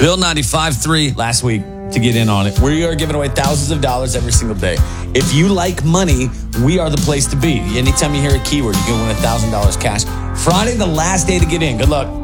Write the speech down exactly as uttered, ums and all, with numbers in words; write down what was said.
Bill ninety-five three last week to get in on it. We are giving away thousands of dollars every single day. If you like money, we are the place to be. Anytime you hear a keyword, you can win one thousand dollars cash. Friday, the last day to get in. Good luck.